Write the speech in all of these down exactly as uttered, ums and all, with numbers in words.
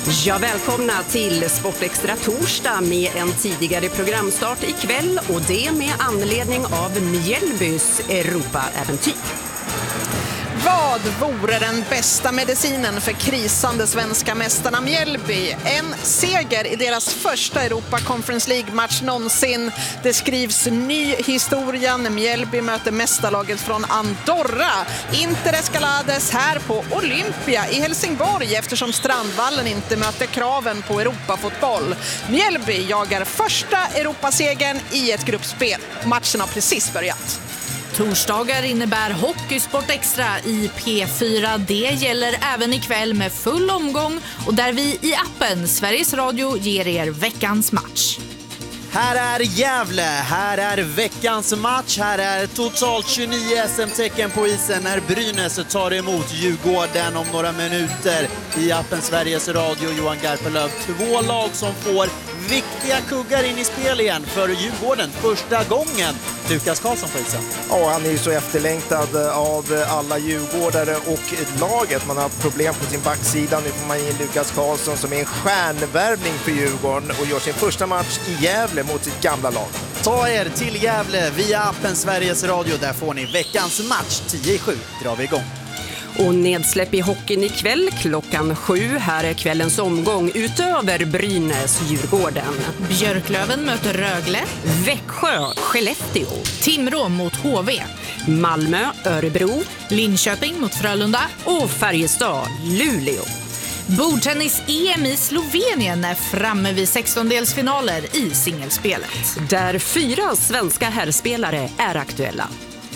Ja, välkomna till Sportextra torsdag med en tidigare programstart ikväll och det med anledning av Mjällbys Europa-äventyr. Vad vore den bästa medicinen för krisande svenska mästarna Mjällby? En seger i deras första Europa Conference League-match någonsin. Det skrivs ny historia när Mjällby möter mästarlaget från Andorra. Inter Escalades här på Olympia i Helsingborg eftersom Strandvallen inte möter kraven på Europafotboll. Mjällby jagar första Europasegern i ett gruppspel. Matchen har precis börjat. Torsdagar innebär Hockeysport Extra i P fyra. Det gäller även ikväll med full omgång och där vi i appen Sveriges Radio ger er veckans match. Här är Gävle, här är veckans match, här är totalt tjugonio S M-tecken på isen när Brynäs tar emot Djurgården om några minuter i appen Sveriges Radio. Johan Garpenlöv, två lag som får viktiga kuggar in i spel igen för Djurgården första gången. Lukas Karlsson på isen. Ja, han är ju så efterlängtad av alla djurgårdare och laget. Man har haft problem på sin backsida. Nu får man in Lukas Karlsson som är en stjärnvärvning för Djurgården och gör sin första match i Gävle mot sitt gamla lag. Ta er till Gävle via appen Sveriges Radio. Där får ni veckans match. tio i sju drar vi igång. Och nedsläpp i hockeyn ikväll klockan sju. Här är kvällens omgång utöver Brynäs Djurgården. Björklöven möter Rögle. Växjö Skellefteå. Timrå mot H V. Malmö Örebro. Linköping mot Frölunda. Och Färjestad Luleå. Bordtennis-E M i Slovenien är framme vid sextondelsfinaler i singelspelet. Där fyra svenska herrspelare är aktuella.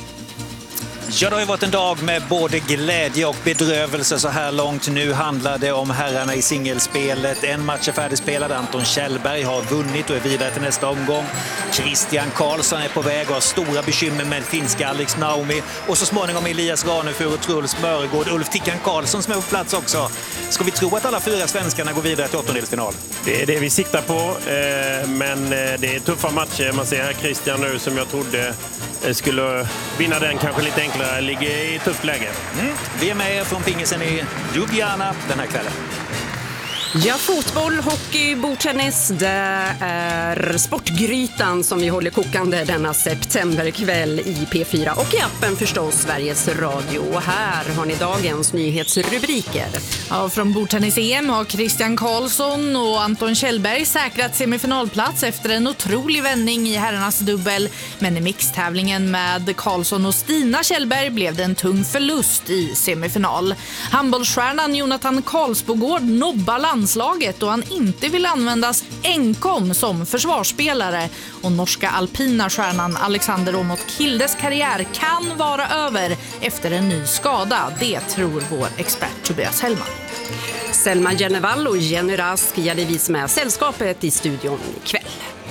Ja, det har ju varit en dag med både glädje och bedrövelse så här långt. Nu handlar det om herrarna i singelspelet. En match är färdigspelad. Anton Kjellberg har vunnit och är vidare till nästa omgång. Christian Karlsson är på väg och har stora bekymmer med finska Alex Naumi. Och så småningom Elias Ranefur och Truls Mörgård. Ulf Tickan Karlsson som är på plats också. Ska vi tro att alla fyra svenskarna går vidare till åttondelsfinal? Det är det vi siktar på. Men det är tuffa matcher. Man ser här Christian nu som jag trodde skulle vinna den kanske lite enklare, ligger i tufft läge. Mm. Vi är med från pingisen i Ljubljana den här kvällen. Ja, fotboll, hockey, bordtennis, det är Sportgrytan som vi håller kokande denna septemberkväll i P fyra och i appen förstås Sveriges Radio. Och här har ni dagens nyhetsrubriker. Ja, från bordtennis-E M har Christian Karlsson och Anton Kjellberg säkrat semifinalplats efter en otrolig vändning i herrarnas dubbel. Men i mixtävlingen med Karlsson och Stina Kjellberg blev det en tung förlust i semifinal. Handbollsstjärnan Jonathan Karlsbogård nobbar landslaget och han inte vill användas enkom som försvarsspelare. Och norska alpina stjärnan Alexander Åmot Kildes karriär kan vara över efter en ny skada. Det tror vår expert Tobias Hellman. Selma Jennevall och Jenny Rask gäller vi med sällskapet i studion ikväll.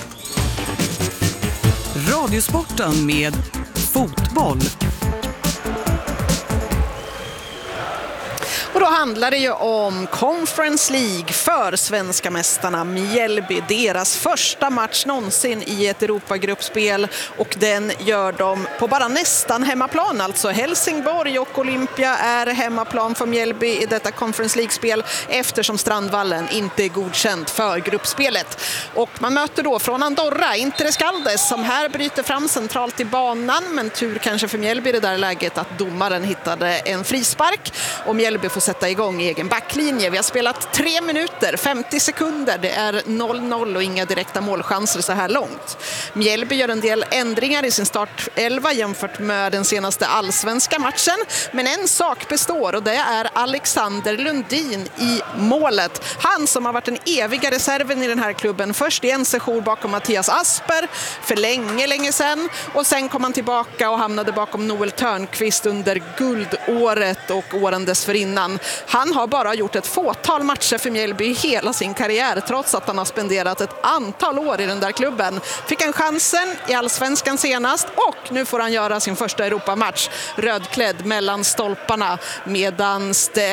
Radiosporten med fotboll. Och då handlar det ju om Conference League för svenska mästarna Mjällby. Deras första match någonsin i ett Europagruppspel och den gör de på bara nästan hemmaplan. Alltså Helsingborg och Olympia är hemmaplan för Mjällby i detta Conference League-spel eftersom Strandvallen inte är godkänt för gruppspelet. Och man möter då från Andorra Inter Escalades som här bryter fram centralt i banan, men tur kanske för Mjällby i det där läget att domaren hittade en frispark och Mjällby får sätta igång egen backlinje. Vi har spelat tre minuter, femtio sekunder. Det är noll noll och inga direkta målchanser så här långt. Mjällby gör en del ändringar i sin startelva jämfört med den senaste allsvenska matchen. Men en sak består och det är Alexander Lundin i målet. Han som har varit den eviga reserven i den här klubben. Först i en session bakom Mattias Asper för länge, länge sedan. Och sen kom han tillbaka och hamnade bakom Noel Törnqvist under guldåret och åren dessförinnan. Han har bara gjort ett fåtal matcher för Mjällby i hela sin karriär trots att han har spenderat ett antal år i den där klubben. Fick en chansen i allsvenskan senast och nu får han göra sin första Europamatch rödklädd mellan stolparna medan det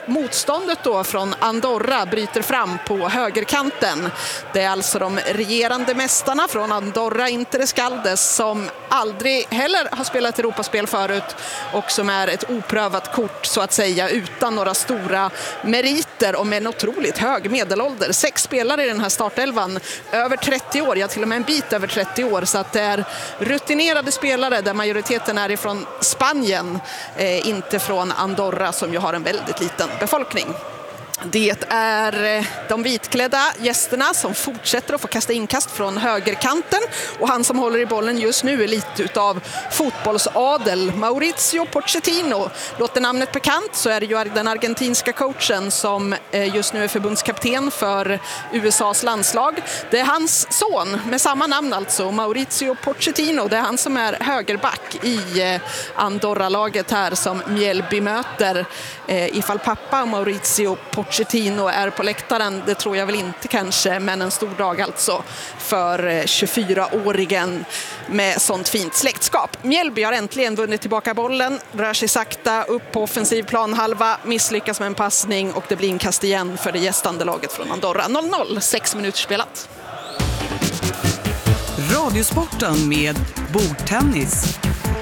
motståndet då från Andorra bryter fram på högerkanten. Det är alltså de regerande mästarna från Andorra Interescaldes som aldrig heller har spelat Europaspel förut och som är ett oprövat kort så att säga, utan några stora meriter och med en otroligt hög medelålder. Sex spelare i den här startelvan, över trettio år, ja till och med en bit över trettio år, så att det är rutinerade spelare där majoriteten är ifrån Spanien, eh, inte från Andorra som ju har en väldigt liten befolkning. Det är de vitklädda gästerna som fortsätter att få kasta inkast från högerkanten, och han som håller i bollen just nu är lite utav fotbollsadel. Mauricio Pochettino. Låter namnet bekant så är det ju den argentinska coachen som just nu är förbundskapten för U S A:s landslag. Det är hans son med samma namn alltså, Mauricio Pochettino. Det är han som är högerback i Andorra-laget här som Mjällby möter. Ifall pappa Mauricio Pochettino är på läktaren, det tror jag väl inte kanske, men en stor dag alltså för tjugofyraåringen med sånt fint släktskap. Mjällby har äntligen vunnit tillbaka bollen, rör sig sakta upp på offensiv planhalva, misslyckas med en passning och det blir inkast igen för det gästande laget från Andorra. noll noll, sex minuter spelat. Radiosporten med bordtennis.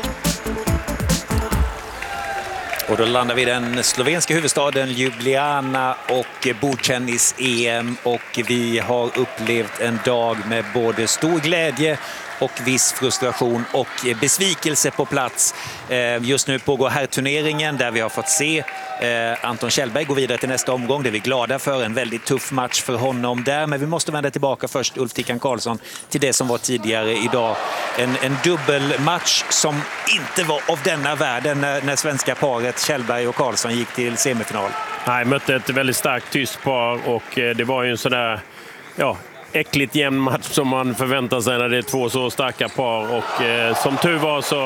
Och då landar vi i den slovenska huvudstaden Ljubljana och bordtennis-E M, och vi har upplevt en dag med både stor glädje och viss frustration och besvikelse på plats. Just nu pågår herrturneringen där vi har fått se Anton Kjellberg gå vidare till nästa omgång. Det är vi glada för, en väldigt tuff match för honom där. Men vi måste vända tillbaka först, Ulf Tickan Karlsson, till det som var tidigare idag. En, en dubbelmatch som inte var av denna världen när, när svenska paret Kjellberg och Karlsson gick till semifinal. Nej, mötte ett väldigt starkt tyst par och det var ju en sådär, ja, äckligt jämn match som man förväntar sig när det är två så starka par, och eh, som tur var så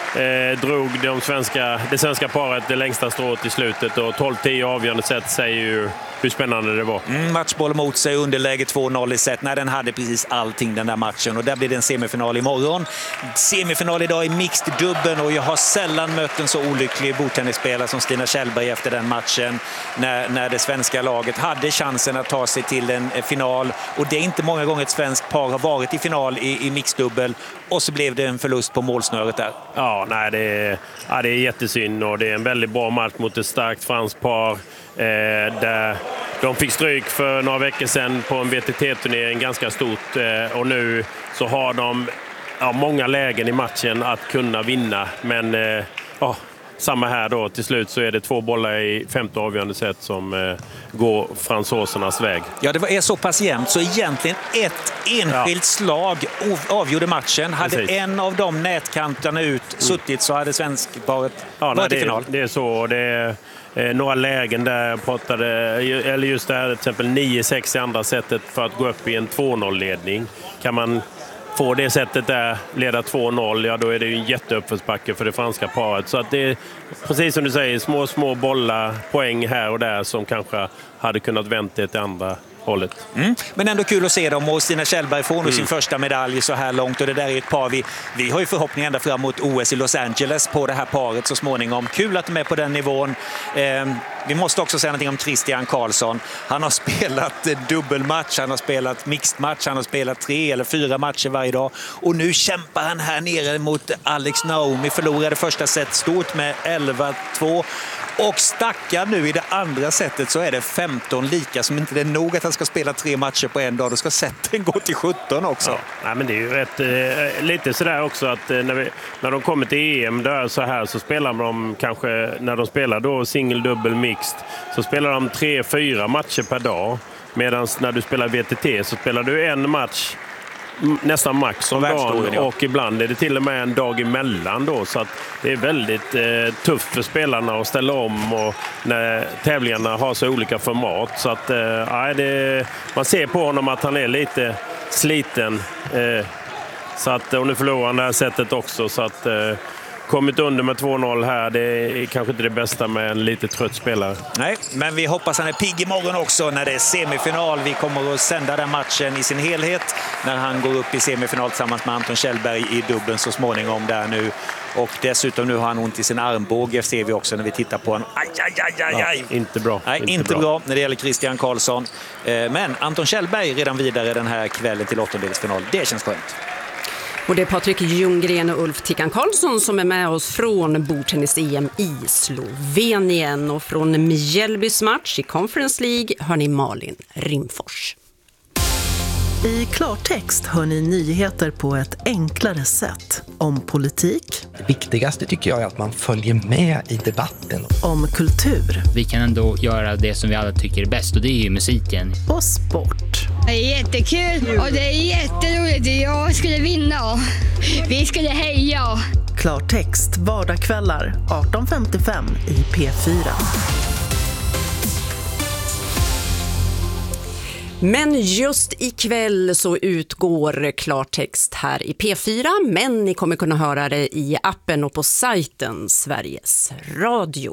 eh, drog de svenska, det svenska paret det längsta strået i slutet, och tolv tio avgörande set säger ju hur spännande det var. Mm, matchboll mot sig, underläge två noll i set. Nej, den hade precis allting den där matchen, och där blir det en semifinal imorgon. Semifinal idag i mixed dubben, och jag har sällan mött en så olycklig bordtennisspelare som Stina Kjellberg efter den matchen, när, när det svenska laget hade chansen att ta sig till en final, och det är inte många gånger ett svenskt par har varit i final i, i mixed dubbel, och så blev det en förlust på målsnöret där. Ja, nej, det är, ja, det är jättesynd, och det är en väldigt bra match mot ett starkt franskt par. Eh, där de fick stryk för några veckor sedan på en V T T-turnering ganska stort, eh, och nu så har de ja, många lägen i matchen att kunna vinna, men eh, ja, samma här då, till slut så är det två bollar i femte avgörande set som eh, går fransosernas väg. Ja, det var är så pass jämnt så egentligen ett enskilt ja. slag avgjorde matchen. Hade Precis. en av de nätkanterna ut suttit så hade svenskparet ja, varit nej, i final. Det, det är så, det är eh, några lägen där pratade, eller just det här till exempel nio sex i andra sättet för att gå upp i en två noll-ledning. Kan man få det sättet där, leda två noll, ja då är det ju en jätteuppförsbacke för det franska paret. Så att det är, precis som du säger, små små bollar, poäng här och där som kanske hade kunnat vänta till andra hållet. Mm. Men ändå kul att se dem, och Stina Kjellberg får nu mm. sin första medalj så här långt, och det där är ett par vi, vi har ju förhoppningar ända fram mot O S i Los Angeles på det här paret så småningom. Kul att de är på den nivån. Eh, vi måste också säga någonting om Christian Karlsson. Han har spelat dubbelmatch, han har spelat mixed match, han har spelat tre eller fyra matcher varje dag, och nu kämpar han här nere mot Alex Naomi. Förlorade första set stort med elva två. Och stackar nu i det andra sättet så är det femton lika, som inte det är nog att han ska spela tre matcher på en dag. Då ska sätten gå till sjutton också. Ja, nej, men det är ju rätt, eh, lite sådär också att eh, när, vi, när de kommer till E M där så här så spelar de kanske, när de spelar då single, dubbel, mixed, så spelar de tre, fyra matcher per dag. Medan när du spelar V T T så spelar du en match nästan max om dagen, ja. Och ibland är det till och med en dag emellan då, så att det är väldigt eh, tufft för spelarna att ställa om, och när tävlingarna har så olika format, så att eh, det, man ser på honom att han är lite sliten, eh, så att, och nu förlorar han det här sättet också, så att eh, kommit under med två noll här, det är kanske inte det bästa med en lite trött spelare. Nej, men vi hoppas han är pigg imorgon också när det är semifinal. Vi kommer att sända den matchen i sin helhet när han går upp i semifinal tillsammans med Anton Kjellberg i dubbeln så småningom där nu. Och dessutom nu har han ont i sin armbåge, ser vi också när vi tittar på honom. Aj, aj, aj, aj, aj. Ja, inte bra. Nej, inte, inte bra. bra när det gäller Christian Karlsson. Men Anton Kjellberg redan vidare den här kvällen till åttondelsfinal. Det känns skönt. Och det är Patrik Ljunggren och Ulf Tickan Karlsson som är med oss från bordtennis-E M i Slovenien. Och från Mjällbys match i Conference League hör ni Malin Rimfors. I klartext hör ni nyheter på ett enklare sätt. Om politik. Det viktigaste tycker jag är att man följer med i debatten. Om kultur. Vi kan ändå göra det som vi alla tycker är bäst, och det är ju musiken. Och sport. Det är jättekul och det är jätteroligt. Jag skulle vinna. Vi skulle heja. Klartext vardagskvällar arton femtiofem i P fyra. Men just ikväll så utgår klartext här i P fyra, men ni kommer kunna höra det i appen och på sajten Sveriges Radio.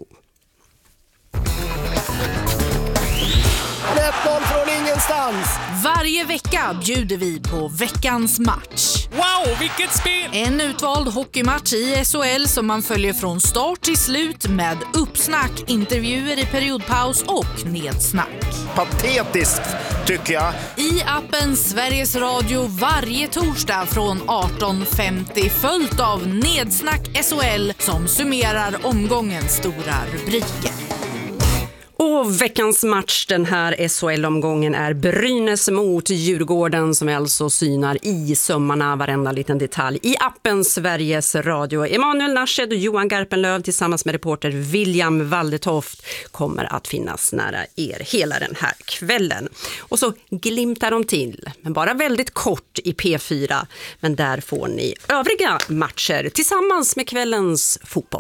ett noll från ingenstans. Varje vecka bjuder vi på veckans match. Wow, vilket spel! En utvald hockeymatch i S H L som man följer från start till slut med uppsnack, intervjuer i periodpaus och nedsnack. Patetiskt tycker jag. I appen Sveriges Radio varje torsdag från arton femtio följt av Nedsnack S H L som summerar omgångens stora rubriker. Och veckans match den här S H L-omgången är Brynäs mot Djurgården som alltså synar i sömmarna varenda liten detalj. I appen Sveriges Radio. Emanuel Narshed och Johan Garpenlöv tillsammans med reporter William Waldetoft kommer att finnas nära er hela den här kvällen. Och så glimtar de till, men bara väldigt kort i P fyra. Men där får ni övriga matcher tillsammans med kvällens fotboll.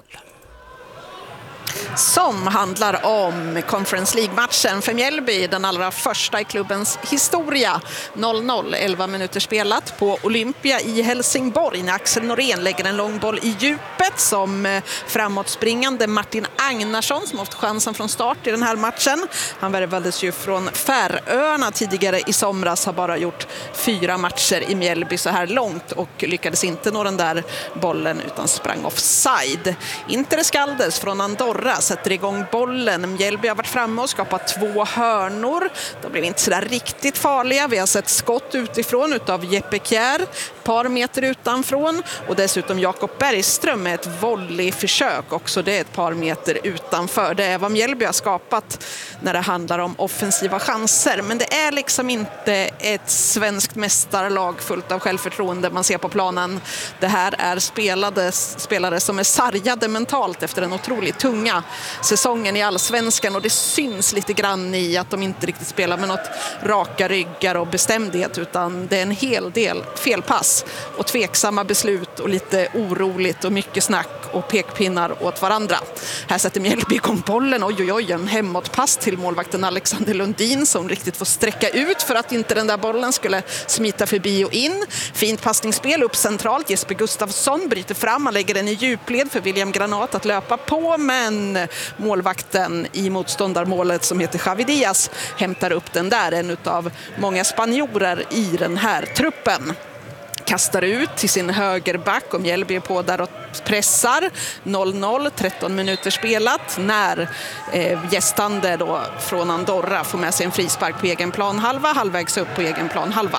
Som handlar om Conference League-matchen för Mjällby, den allra första i klubbens historia. noll noll, elva minuter spelat på Olympia i Helsingborg när Axel Norén lägger en lång boll i djupet som framåtspringande Martin Agnarsson som haft chansen från start i den här matchen. Han värvades ju från Färöarna tidigare i somras, har bara gjort fyra matcher i Mjällby så här långt och lyckades inte nå den där bollen utan sprang offside. Inter Skaldes från Andorra sätter igång bollen. Mjällby har varit framme och skapat två hörnor. De blev inte så där riktigt farliga. Vi har sett skott utifrån utav Jeppe Kjær, ett par meter utanför, och dessutom Jakob Bergström med ett volleyförsök också. Det är ett par meter utanför. Det är vad Mjällby har skapat när det handlar om offensiva chanser. Men det är liksom inte ett svenskt mästarlag fullt av självförtroende man ser på planen. Det här är spelade, spelare som är sargade mentalt efter en otroligt tunga säsongen i Allsvenskan, och det syns lite grann i att de inte riktigt spelar med något raka ryggar och bestämdhet, utan det är en hel del felpass och tveksamma beslut och lite oroligt och mycket snack och pekpinnar åt varandra. Här sätter Mjällby igång bollen, oj oj oj, en hemåtpass till målvakten Alexander Lundin som riktigt får sträcka ut för att inte den där bollen skulle smita förbi och in. Fint passningsspel upp centralt, Jesper Gustafsson bryter fram, han lägger den i djupled för William Granat att löpa på, men målvakten i motståndarmålet som heter Xavi Diaz hämtar upp den där, en av många spanjorer i den här truppen. Kastar ut till sin högerback och Mjällby är på där och pressar. noll noll, tretton minuter spelat när eh, gästande då från Andorra får med sig en frispark på egen plan halva, halvvägs upp på egen plan halva.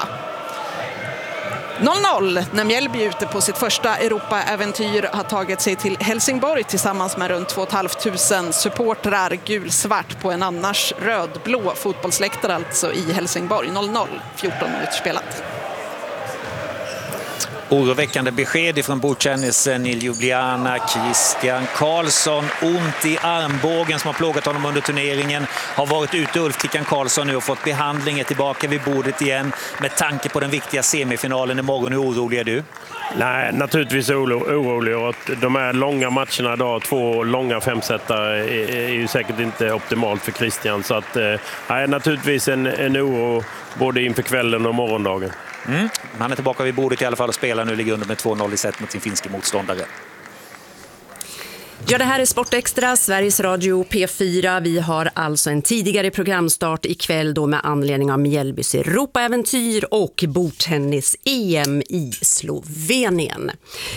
noll noll när Mjällby ute på sitt första Europa-äventyr har tagit sig till Helsingborg tillsammans med runt två tusen femhundra supportrar gulsvart på en annars rödblå fotbollsläktare alltså i Helsingborg. noll noll, fjorton minuter spelat. Oroväckande besked från bordtennisen i Ljubljana. Christian Karlsson, ont i armbågen som har plågat honom under turneringen. Har varit ute, Ulf Tickan Karlsson nu och fått behandling, är tillbaka vid bordet igen. Med tanke på den viktiga semifinalen imorgon, hur orolig är du? Nej, naturligtvis orolig. Och de här långa matcherna idag, två långa femsättare, är, är ju säkert inte optimalt för Christian. Så att, nej, naturligtvis en, en oro både inför kvällen och morgondagen. Mm. Han är tillbaka vid bordet i alla fall och spelar nu, ligger under med två noll i set mot sin finska motståndare. Ja, det här är Sportextra, Sveriges Radio P fyra. Vi har alltså en tidigare programstart ikväll då med anledning av Mjällbys Europa-äventyr och bordtennis-E M i Slovenien.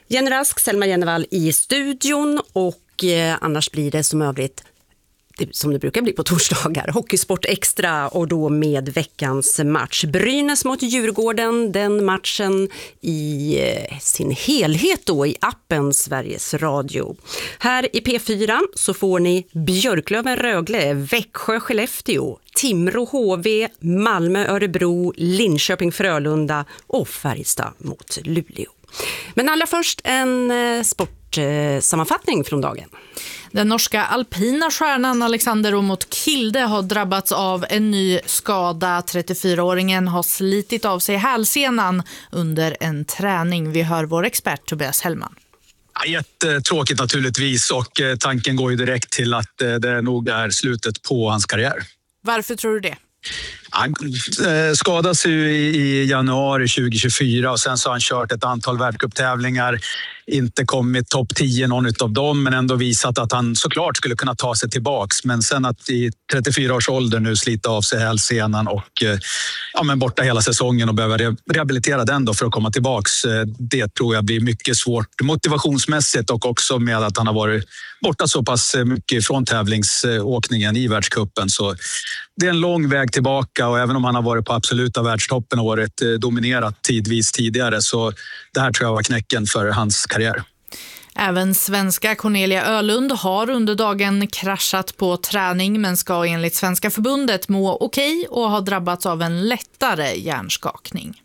Jenny Rask, Selma Jennevall i studion och eh, annars blir det som övrigt det, som det brukar bli på torsdagar. Hockeysport extra och då med veckans match. Brynäs mot Djurgården, den matchen i eh, sin helhet då i appen Sveriges Radio. Här i P fyra så får ni Björklöven Rögle, Växjö Skellefteå, Timrå H V, Malmö Örebro, Linköping Frölunda och Färjestad mot Luleå. Men allra först en eh, sportsammanfattning från dagen. Den norska alpina stjärnan Alexander Åmot Kilde har drabbats av en ny skada. trettiofyraåringen har slitit av sig hälsenan under en träning. Vi hör vår expert Tobias Hellman. Ja, jättetråkigt naturligtvis och eh, tanken går ju direkt till att eh, det nog är slutet på hans karriär. Varför tror du det? Han skadades ju i januari tjugohundratjugofyra och sen så har han kört ett antal världscuptävlingar. Inte kommit topp tio någon av dem men ändå visat att han såklart skulle kunna ta sig tillbaks. Men sen att i trettiofyra års ålder nu slita av sig hälsenan och ja, men borta hela säsongen och behöva rehabilitera den då för att komma tillbaks. Det tror jag blir mycket svårt motivationsmässigt och också med att han har varit borta så pass mycket från tävlingsåkningen i världscupen. Så det är en lång väg tillbaka och även om han har varit på absoluta världstoppen och varit dominerat tidvis tidigare så det här tror jag var knäcken för hans karriär. Även svenska Cornelia Ölund har under dagen kraschat på träning men ska enligt Svenska förbundet må okej och har drabbats av en lättare hjärnskakning.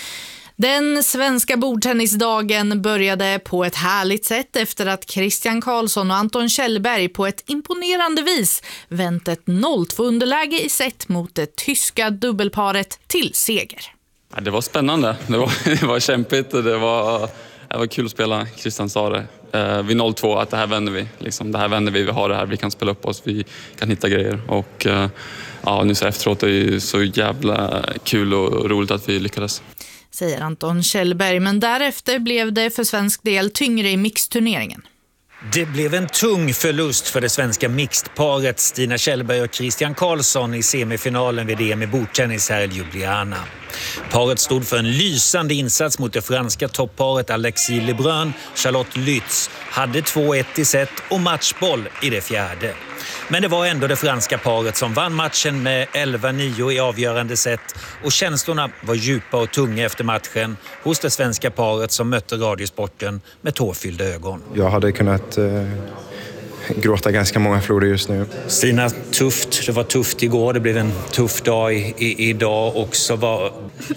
Den svenska bordtennisdagen började på ett härligt sätt efter att Christian Karlsson och Anton Kjellberg på ett imponerande vis vänt ett noll två underläge i set mot det tyska dubbelparet till seger. Ja, det var spännande, det var, det var kämpigt, det var, det var kul att spela. Christian sa det eh, vid noll två att det här vänder vi, liksom, det här vänder vi, vi har det här, vi kan spela upp oss, vi kan hitta grejer och eh, ja, nu så efteråt är det så jävla kul och roligt att vi lyckades. Säger Anton Kjellberg, men därefter blev det för svensk del tyngre i mixturneringen. Det blev en tung förlust för det svenska mixedparet Stina Kjellberg och Christian Karlsson i semifinalen vid D M i bordtennis här i Ljubljana. Paret stod för en lysande insats mot det franska toppparet Alexis Lebrun. Charlotte Lütz hade två ett i set och matchboll i det fjärde. Men det var ändå det franska paret som vann matchen med elva nio i avgörande set och känslorna var djupa och tunga efter matchen hos det svenska paret som mötte Radiosporten med tårfyllda ögon. Jag hade kunnat eh, gråta ganska många floder just nu. Stina, tufft. Det var tufft igår. Det blev en tuff dag i, i, idag också. Var...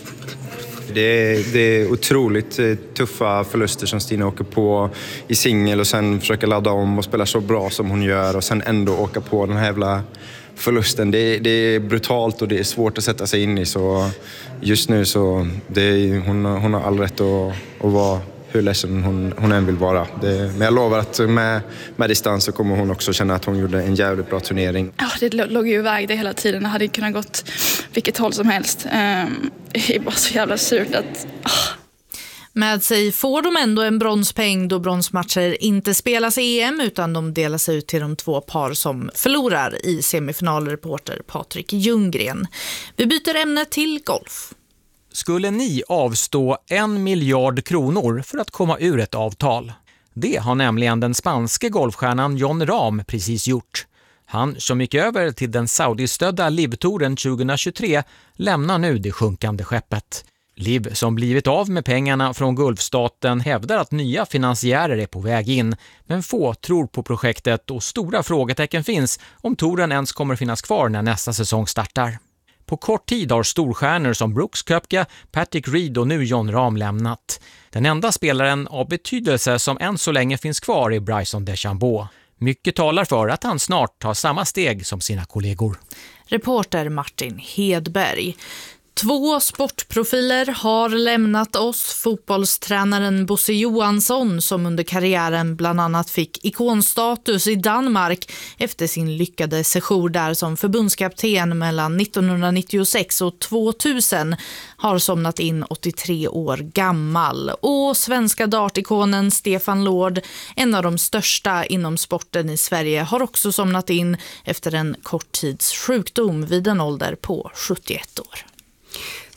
Det är, det är otroligt tuffa förluster som Stina åker på i singel och sen försöker ladda om och spela så bra som hon gör och sen ändå åka på den här jävla förlusten. Det, det är brutalt och det är svårt att sätta sig in i så just nu så det är, hon, hon har all rätt att, att vara hur ledsen hon, hon än vill vara. Det, men jag lovar att med, med distans så kommer hon också känna att hon gjorde en jävligt bra turnering. Ja, det låg ju iväg det hela tiden. Det hade kunnat gått vilket håll som helst. Um, det är bara så jävla surt att... Oh. Med sig får de ändå en bronspeng då bronsmatcher inte spelas i E M utan de delas ut till de två par som förlorar i semifinalreporter Patrik Ljunggren. Vi byter ämne till golf. Skulle ni avstå en miljard kronor för att komma ur ett avtal? Det har nämligen den spanske golfstjärnan Jon Rahm precis gjort. Han som gick över till den saudistödda Liv-touren tjugohundratjugotre lämnar nu det sjunkande skeppet. Liv som blivit av med pengarna från Gulfstaten hävdar att nya finansiärer är på väg in, men få tror på projektet och stora frågetecken finns om touren ens kommer finnas kvar när nästa säsong startar. På kort tid har storstjärnor som Brooks Koepka, Patrick Reed och nu Jon Rahm lämnat. Den enda spelaren av betydelse som än så länge finns kvar är Bryson DeChambeau. Mycket talar för att han snart tar samma steg som sina kollegor. Reporter Martin Hedberg. Två sportprofiler har lämnat oss. Fotbollstränaren Bosse Johansson som under karriären bland annat fick ikonstatus i Danmark efter sin lyckade sejour där som förbundskapten mellan nittonhundranittiosex och tvåtusen har somnat in åttiotre år gammal. Och svenska dartikonen Stefan Lord, en av de största inom sporten i Sverige, har också somnat in efter en kort tids sjukdom vid en ålder på sjuttioett år.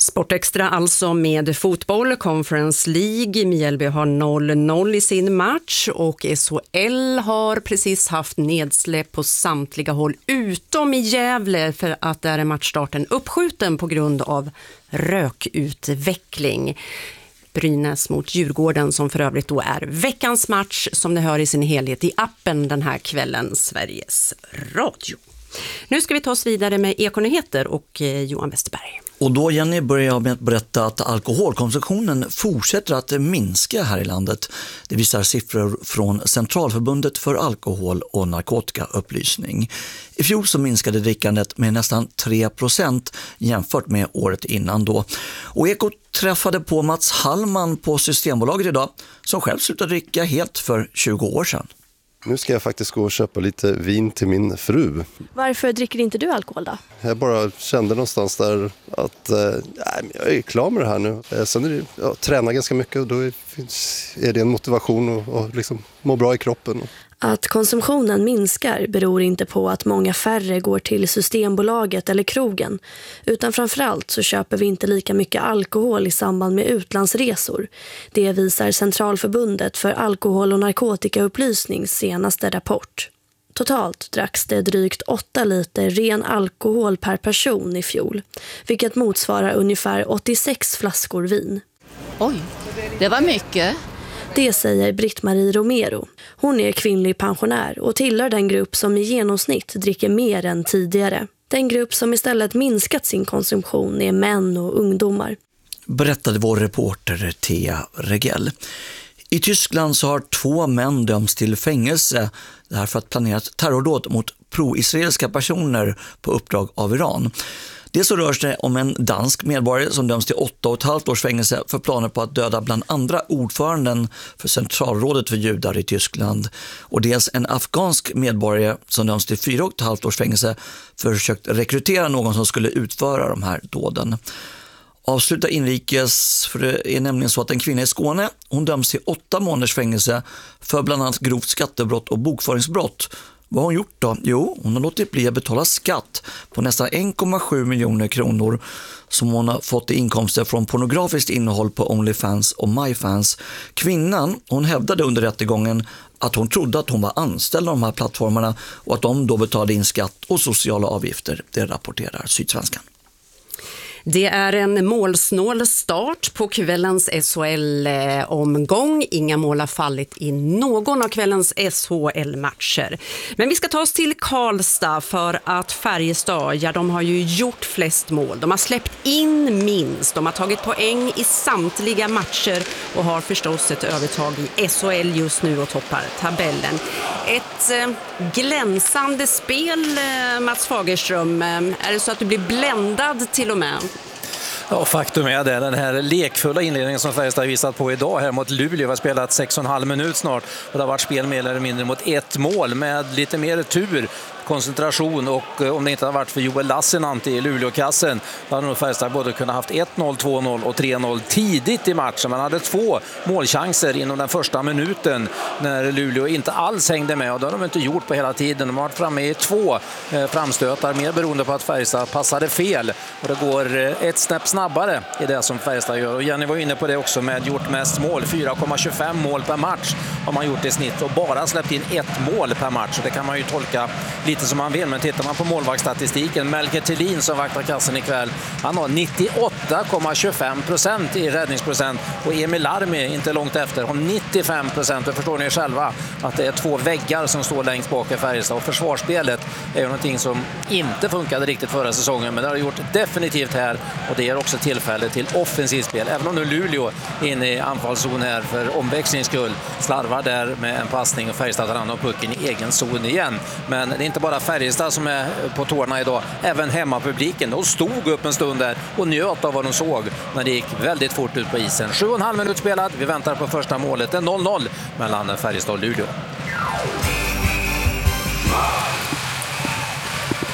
Sportextra alltså med fotboll, Conference League. Mjällby har noll noll i sin match och S H L har precis haft nedsläpp på samtliga håll utom i Gävle för att där är matchstarten uppskjuten på grund av rökutveckling. Brynäs mot Djurgården som för övrigt då är veckans match som ni hör i sin helhet i appen den här kvällen, Sveriges Radio. Nu ska vi ta oss vidare med Ekonyheter och Johan Westerberg. Och då, Jenny, börjar jag med att berätta att alkoholkonsumtionen fortsätter att minska här i landet. Det visar siffror från Centralförbundet för alkohol- och narkotikaupplysning. I fjol så minskade drickandet med nästan tre procent jämfört med året innan då. Och Eko träffade på Mats Hallman på Systembolaget idag som själv slutade dricka helt för tjugo år sedan. Nu ska jag faktiskt gå och köpa lite vin till min fru. Varför dricker inte du alkohol då? Jag bara kände någonstans där att eh, jag är klar med det här nu. Eh, sen är det, jag tränar ganska mycket och då är, är det en motivation att och liksom må bra i kroppen. Att konsumtionen minskar beror inte på att många färre går till Systembolaget eller krogen, utan framförallt så köper vi inte lika mycket alkohol i samband med utlandsresor. Det visar Centralförbundet för alkohol- och narkotikaupplysnings senaste rapport. Totalt dracks det drygt åtta liter ren alkohol per person i fjol, vilket motsvarar ungefär åttiosex flaskor vin. Oj, det var mycket. Det säger Britt-Marie Romero. Hon är kvinnlig pensionär och tillhör den grupp som i genomsnitt dricker mer än tidigare. Den grupp som istället minskat sin konsumtion är män och ungdomar. Berättade vår reporter Thea Regell. I Tyskland så har två män dömts till fängelse därför att planerat terrordåd mot pro-israeliska personer på uppdrag av Iran. Det så rör sig om en dansk medborgare som döms till åtta och ett halvt års fängelse för planer på att döda bland andra ordföranden för centralrådet för judar i Tyskland. Och dels en afghansk medborgare som döms till fyra och ett halvt års fängelse för att försökt rekrytera någon som skulle utföra de här dåden. Avsluta inrikes, för det är nämligen så att en kvinna i Skåne, hon döms till åtta månaders fängelse för bland annat grovt skattebrott och bokföringsbrott. Vad har hon gjort då? Jo, hon har låtit bli att betala skatt på nästan en komma sju miljoner kronor som hon har fått i inkomster från pornografiskt innehåll på OnlyFans och MyFans. Kvinnan, hon hävdade under rättegången att hon trodde att hon var anställd av de här plattformarna och att de då betalade in skatt och sociala avgifter. Det rapporterar Sydsvenskan. Det är en målsnål start på kvällens S H L-omgång. Inga mål har fallit i någon av kvällens S H L-matcher. Men vi ska ta oss till Karlstad för att Färjestad, ja, de har ju gjort flest mål. De har släppt in minst. De har tagit poäng i samtliga matcher och har förstås ett övertag i S H L just nu och toppar tabellen. Ett eh, glänsande spel, eh, Mats Fagerström. Är det så att du blir bländad till och med? Ja, faktum är det. Den här lekfulla inledningen som Färjestad har visat på idag här mot Luleå har spelat sex och en halv minut snart. Och det har varit spel mer eller mindre mot ett mål med lite mer tur, koncentration och om det inte har varit för Joel Lassinantti i Luleå-kassen då hade nog Färjestad både kunnat haft ett noll, två noll och tre noll tidigt i matchen. Man hade två målchanser inom den första minuten när Luleå inte alls hängde med och det har de inte gjort på hela tiden. De har varit framme i två framstötar mer beroende på att Färjestad passade fel och det går ett snäpp snabbare i det som Färjestad gör. Och Jenny var inne på det också med gjort mest mål. fyra komma tjugofem mål per match har man gjort i snitt och bara släppt in ett mål per match. Och det kan man ju tolka lite som man vill, men tittar man på målvaktsstatistiken, Melker Thelin som vaktar kassen ikväll, han har nittioåtta komma tjugofem procent i räddningsprocent och Emil Larmi inte långt efter har nittiofem procent. Då förstår ni själva att det är två väggar som står längst bak i Färjestad och försvarsspelet är ju någonting som inte funkade riktigt förra säsongen, men det har det gjort definitivt här och det är också tillfälle till offensivt spel. Även om nu Luleå är inne i anfallszon här för omväxlingsskull, slarvar där med en passning och Färjestad tar hand om pucken i egen zon igen. Men det är inte bara Färjestad som är på tårna idag, även hemmapubliken. De stod upp en stund där och njöt av vad de såg när det gick väldigt fort ut på isen. Sju och en halv minut spelad, vi väntar på första målet. Det är noll noll mellan Färjestad och Luleå.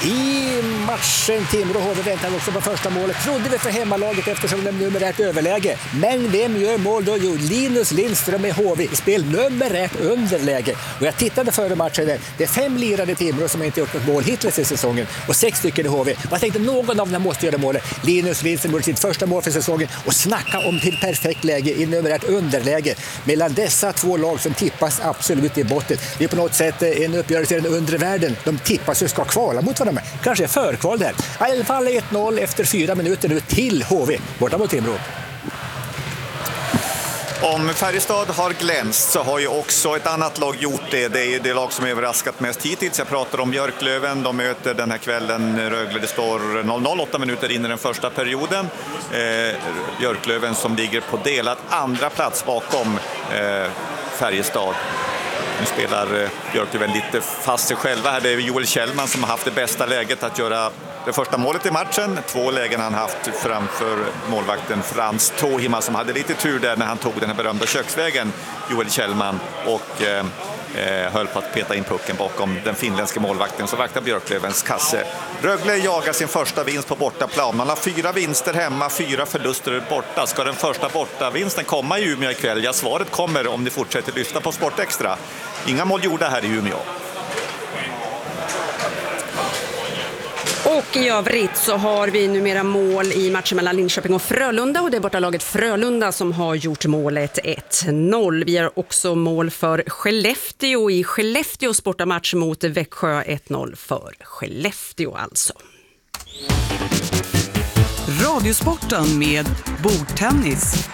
I matchen Timrå H V väntar också på första målet. Trodde vi för hemmalaget eftersom de nummer ett överläge. Men vem gör mål då? Jo, Linus Lindström i H V. Spel nummer ett underläge. Och jag tittade före matchen där. Det är fem lirade Timrå som inte gjort något mål hittills i säsongen. Och sex stycken i H V. Jag tänkte någon av dem måste göra målet. Linus Lindström gjorde sitt första mål för säsongen. Och snacka om till perfekt läge i nummer ett underläge. Mellan dessa två lag som tippas absolut i botten. Det är på något sätt en uppgörelse i den undre världen. De tippas och ska kvala mot varandra. Kanske är förkval där. I alla fall ett noll efter fyra minuter nu till H V. Borta mot Timrå. Om Färjestad har glänst så har ju också ett annat lag gjort det. Det är ju det lag som överraskat mest hittills. Jag pratar om Björklöven. De möter den här kvällen Rögle. Det står noll noll åtta minuter in i den första perioden. Eh, Björklöven som ligger på delat andra plats bakom eh, Färjestad. Nu spelar eh, Björklöven lite fast sig själva här. Det är Joel Kjellman som har haft det bästa läget att göra det första målet i matchen. Två lägen han haft framför målvakten Frans Tohima som hade lite tur där när han tog den här berömda köksvägen, Joel Kjellman, och eh, eh, höll på att peta in pucken bakom den finländska målvakten som vaktar Björklövens kasse. Rögle jagar sin första vinst på bortaplan. Man har fyra vinster hemma, fyra förluster borta. Ska den första bortavinsten komma i Umeå ikväll? Ja, svaret kommer om ni fortsätter lyssna på Sport Extra. Inga mål gjorda här i Umeå. Och i övrigt så har vi numera mål i matchen mellan Linköping och Frölunda, och det är bortalaget Frölunda som har gjort målet ett noll. Vi har också mål för Skellefteå i Skellefteås bortamatch mot Växjö, ett noll för Skellefteå alltså. Radiosporten med bordtennis.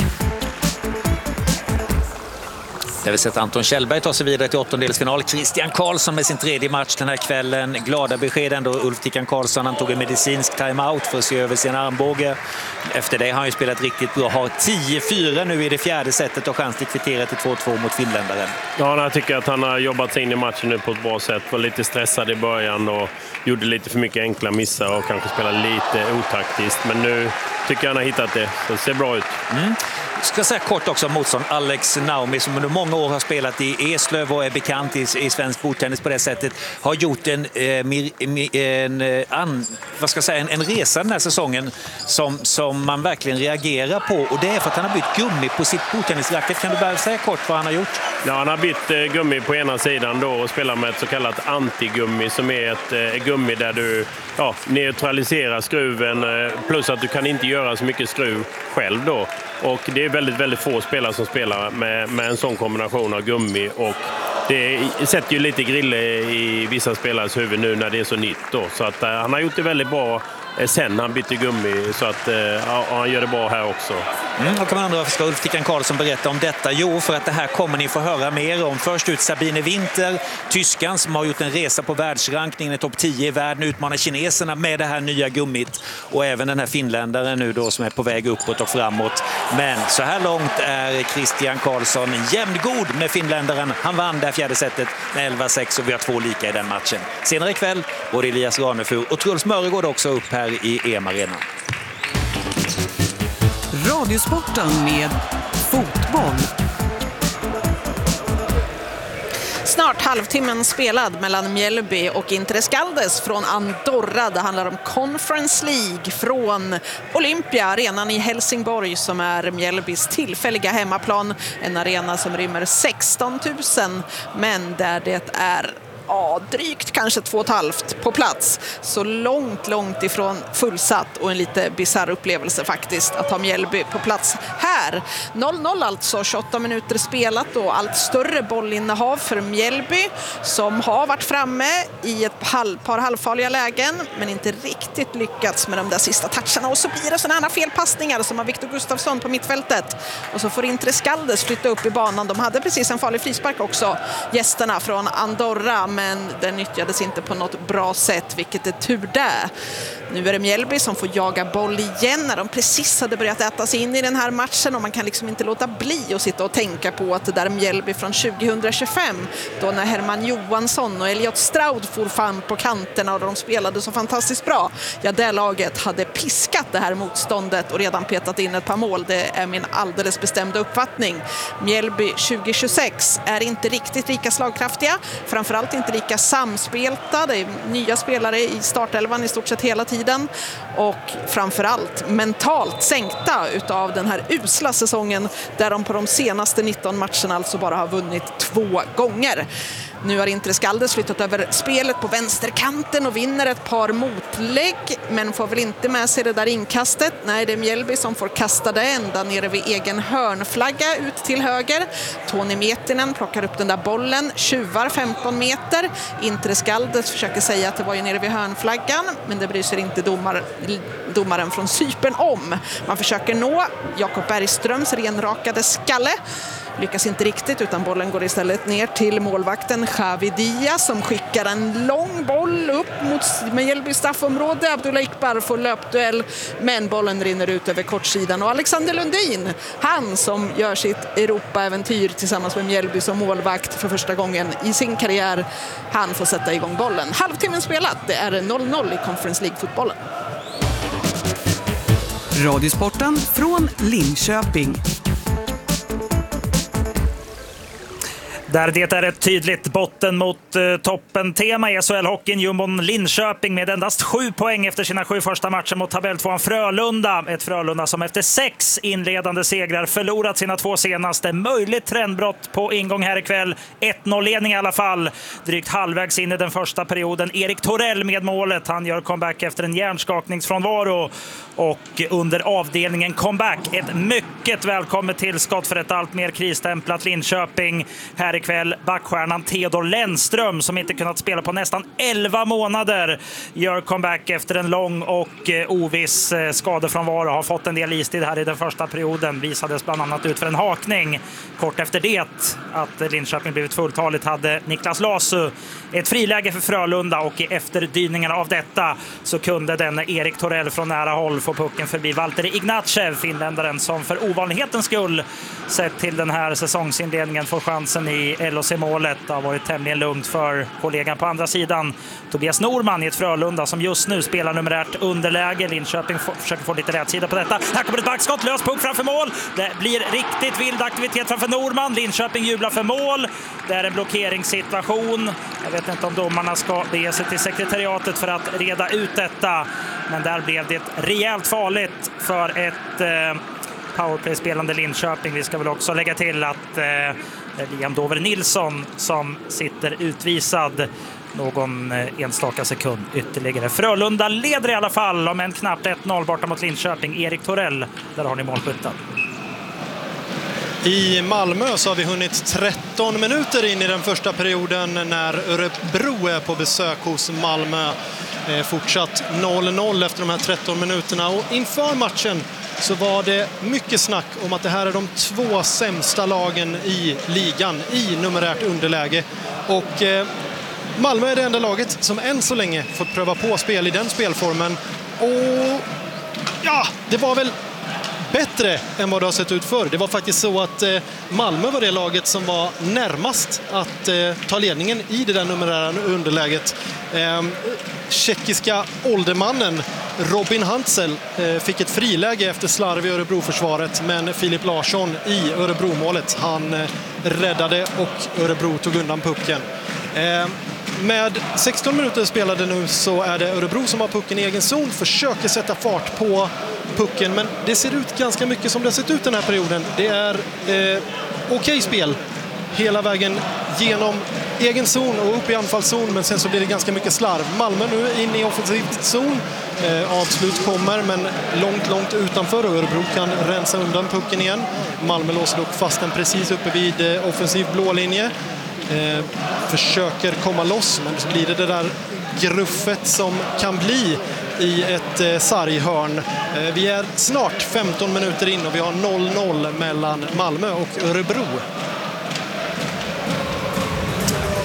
Där vi sett Anton Kjellberg ta sig vidare till åttondelsfinal. Christian Karlsson med sin tredje match den här kvällen. Glada besked ändå. Ulf Tickan Karlsson, han tog en medicinsk timeout för att se över sin armbåge. Efter det har han ju spelat riktigt bra. Har tio fyra nu i det fjärde setet och chans till kvittera till två två mot finländaren. Ja, jag tycker att han har jobbat sig in i matchen nu på ett bra sätt. Var lite stressad i början och gjorde lite för mycket enkla missar och kanske spelade lite otaktiskt. Men nu tycker jag han har hittat det. Så det ser bra ut. Mm. Jag ska säga kort också om motstånd. Alex Naumi som under många år har spelat i Eslöv och är bekant i, i svensk bordtennis på det sättet, har gjort en, eh, mir, en, eh, an, vad ska jag säga, en, en resa den här säsongen som, som man verkligen reagerar på, och det är för att han har bytt gummi på sitt bordtennisracket. Kan du bara säga kort vad han har gjort? Ja, han har bytt eh, gummi på ena sidan då och spelar med ett så kallat antigummi som är ett eh, gummi där du ja, neutraliserar skruven eh, plus att du kan inte göra så mycket skruv själv då. Och det är väldigt, väldigt få spelare som spelar med, med en sån kombination av gummi, och det sätter ju lite grille i vissa spelares huvud nu när det är så nytt då. Så att uh, han har gjort det väldigt bra eh, sen han bytte gummi, så att uh, ja, han gör det bra här också. Mm, och kan man undra varför ska Ulf Tickan Karlsson berätta om detta? Jo, för att det här kommer ni få höra mer om. Först ut Sabine Winter, tyskan som har gjort en resa på världsrankningen i topp tio i världen, utmanar kineserna med det här nya gummit, och även den här finländaren nu då som är på väg uppåt och framåt. Men så här långt är Christian Karlsson jämngod med finländaren. Han vann det fjärde setet med elva sex och vi har två lika i den matchen. Senare ikväll både Elias Ranefur och Truls Mörregård också upp här i E M-arenan. Radiosporten med fotboll. Snart halvtimmen spelad mellan Mjällby och Inter Escaldes från Andorra. Det handlar om Conference League från Olympia, arenan i Helsingborg som är Mjällbys tillfälliga hemmaplan. En arena som rymmer sexton tusen, men där det är ja, drygt kanske två och ett halvt på plats. Så långt, långt ifrån fullsatt, och en lite bizarr upplevelse faktiskt att ha Mjällby på plats här. noll noll alltså, tjugoåtta minuter spelat och allt större bollinnehav för Mjällby som har varit framme i ett halv, par halvfarliga lägen men inte riktigt lyckats med de där sista toucherna. Och så blir det sådana här felpassningar som har Victor Gustafsson på mittfältet. Och så får Inter Escaldes flytta upp i banan. De hade precis en farlig frispark också, gästerna från Andorra, men den nyttjades inte på något bra sätt, vilket är tur där. Nu är det Mjällby som får jaga boll igen när de precis hade börjat äta sig in i den här matchen, och man kan liksom inte låta bli att sitta och tänka på att det där Mjällby från tjugohundratjugofem, då när Herman Johansson och Elliot Stroud for fram på kanterna och de spelade så fantastiskt bra. Ja, det laget hade piskat det här motståndet och redan petat in ett par mål. Det är min alldeles bestämda uppfattning. Mjällby tjugohundratjugosex är inte riktigt lika slagkraftiga, framförallt inte lika samspelta. Det är nya spelare i startelvan i stort sett hela tiden, och framförallt mentalt sänkta utav den här usla säsongen där de på de senaste nitton matcherna alltså bara har vunnit två gånger. Nu har Inter Skaldes flyttat över spelet på vänsterkanten och vinner ett par motlägg, men får väl inte med sig det där inkastet. Nej, det är Mjällby som får kasta det ända nere vid egen hörnflagga ut till höger. Toni Metinen plockar upp den där bollen, tjuvar femton meter. Inter Skaldes försöker säga att det var ju nere vid hörnflaggan, men det bryr sig inte domar, domaren från Cypern om. Man försöker nå Jakob Bergströms renrakade skalle. Lyckas inte riktigt, utan bollen går istället ner till målvakten Xavi Diaz som skickar en lång boll upp mot Mjällby straffområde. Abdullah Ikbar får löpduell, men bollen rinner ut över kortsidan, och Alexander Lundin, han som gör sitt Europa-äventyr tillsammans med Mjällby som målvakt för första gången i sin karriär, han får sätta igång bollen. Halvtimmen spelat, det är noll noll i Conference League-fotbollen. Radiosporten från Linköping. Där det är ett tydligt botten mot eh, toppen-tema i S H L-hockeyn. Jumbon Linköping med endast sju poäng efter sina sju första matcher mot tabelltvåan Frölunda. Ett Frölunda som efter sex inledande segrar förlorat sina två senaste. Möjligt trendbrott på ingång här ikväll. ett noll-ledning i alla fall. Drygt halvvägs in i den första perioden. Erik Torell med målet. Han gör comeback efter en hjärnskakningsfrånvaro. Och under avdelningen comeback. Ett mycket välkommet tillskott för ett allt mer krisstämplat Linköping. Här ikväll backstjärnan Theodor Lennström, som inte kunnat spela på nästan elva månader, gör comeback efter en lång och oviss skadefrånvaro. Har fått en del istid här i den första perioden. Visades bland annat ut för en hakning. Kort efter det att Linköping blivit fulltaligt hade Niklas Lasu ett friläge för Frölunda, och i efterdyningarna av detta så kunde den Erik Torell från nära håll få pucken förbi Valtteri Ignatjev, finländaren som för ovanlighetens skull sett till den här säsongsinledningen får chansen i L O C-målet. Det har varit tämligen lugnt för kollegan på andra sidan, Tobias Norman, i ett Frölunda som just nu spelar numerärt underläge. Linköping försöker få lite rätt sida på detta. Här kommer ett backskott, lös puck framför mål. Det blir riktigt vild aktivitet framför Norman. Linköping jublar för mål. Det är en blockeringssituation. Jag vet inte om domarna ska bege sig till sekretariatet för att reda ut detta, men där blev det rejält farligt för ett eh, powerplay-spelande Linköping. Vi ska väl också lägga till att eh, Liam Dover Nilsson som sitter utvisad någon enstaka sekund ytterligare. Frölunda leder i alla fall om en knappt ett noll borta mot Linköping. Erik Torell, där har ni målskytten. I Malmö så har vi hunnit tretton minuter in i den första perioden när Örebro är på besök hos Malmö. Eh, fortsatt noll noll efter de här tretton minuterna, och inför matchen så var det mycket snack om att det här är de två sämsta lagen i ligan i numerärt underläge. Och eh, Malmö är det enda laget som än så länge fått pröva på spel i den spelformen. Och ja, det var väl bättre än vad det har sett ut förr. Det var faktiskt så att eh, Malmö var det laget som var närmast att eh, ta ledningen i det där numerära underläget. Eh, tjeckiska åldermannen Robin Hantzell eh, fick ett friläge efter slarv i Örebro-försvaret, men Filip Larsson i Örebro-målet, han eh, räddade och Örebro tog undan pucken. Eh, med sexton minuter spelade nu så är det Örebro som har pucken i egen zon, försöker sätta fart på pucken, men det ser ut ganska mycket som det har sett ut den här perioden. Det är eh, okej okay spel hela vägen genom egen zon och upp i anfallszon, men sen så blir det ganska mycket slarv. Malmö nu in i offensiv zon. Eh, avslut kommer, men långt, långt utanför. Örebro kan rensa undan pucken igen. Malmö låser dock fast den precis uppe vid eh, offensiv blålinje. Eh, försöker komma loss, men så blir det det där gruffet som kan bli i ett eh, sarghörn. Eh, vi är snart femton minuter in och vi har noll noll mellan Malmö och Örebro.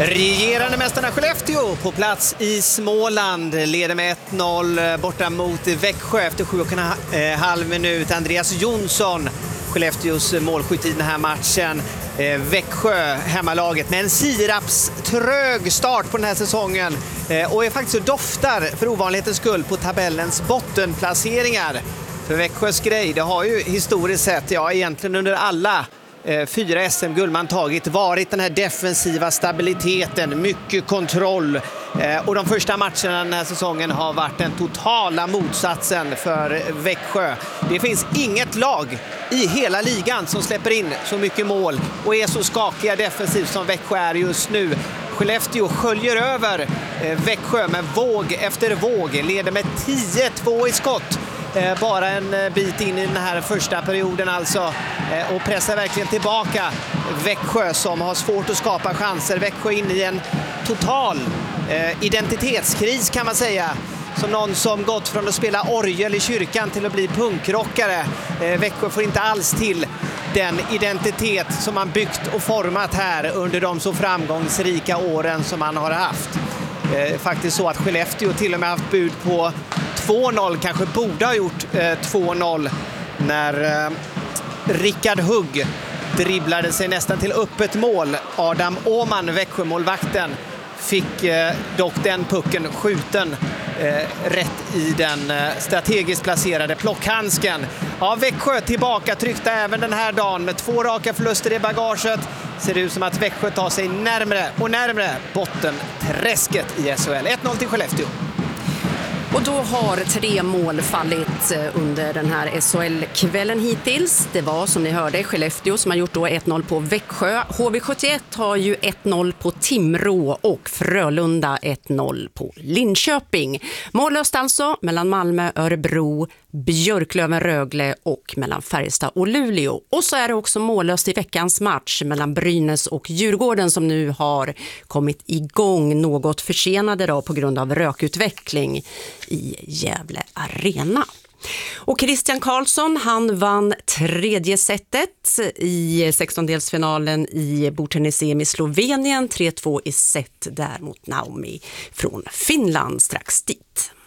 Regerande mästarna Skellefteå på plats i Småland leder med ett noll borta mot Växjö efter sju och en halv minut. Andreas Jonsson, Skellefteås målskytt i den här matchen. Eh, Växjö, hemmalaget, med en siraps trög start på den här säsongen eh, och är faktiskt så doftar för ovanlighetens skull på tabellens bottenplaceringar. För Växjös grej, det har ju historiskt sett, ja egentligen under alla eh, fyra S M-guld man tagit, varit den här defensiva stabiliteten, mycket kontroll. Eh, och de första matcherna den här säsongen har varit den totala motsatsen för Växjö. Det finns inget lag i hela ligan som släpper in så mycket mål och är så skakiga defensivt som Växjö är just nu. Skellefteå sköljer över eh, Växjö med våg efter våg, leder med tio två i skott. Eh, bara en eh, bit in i den här första perioden alltså eh, och pressar verkligen tillbaka Växjö som har svårt att skapa chanser. Växjö in i en total eh, identitetskris kan man säga. Som någon som gått från att spela orgel i kyrkan till att bli punkrockare. Eh, Växjö får inte alls till den identitet som man byggt och format här under de så framgångsrika åren som man har haft. Eh, faktiskt så att Skellefteå till och med haft bud på två noll, kanske borde ha gjort eh, två noll när eh, Rickard Hugg dribblade sig nästan till öppet mål. Adam Åman, Växjömålvakten, fick eh, dock den pucken skjuten eh, rätt i den eh, strategiskt placerade plockhandsken. Ja, Växjö tillbaka tryckta även den här dagen med två raka förluster i bagaget. Ser det ut som att Växjö tar sig närmare och närmare bottenträsket i S H L. ett noll till Skellefteå. Och då har tre mål fallit under den här S H L-kvällen hittills. Det var som ni hörde Skellefteå som har gjort då ett noll på Växjö. H V sjuttioett har ju ett noll på Timrå och Frölunda ett noll på Linköping. Mållöst alltså mellan Malmö, Örebro, Björklöven, Rögle och mellan Färjestad och Luleå. Och så är det också mållöst i veckans match mellan Brynäs och Djurgården som nu har kommit igång något försenade då på grund av rökutveckling i Gävle Arena. Och Christian Karlsson, han vann tredje setet i sextondelsfinalen i bordtennis-E M i Slovenien. tre två i set där mot Naomi från Finland strax dit.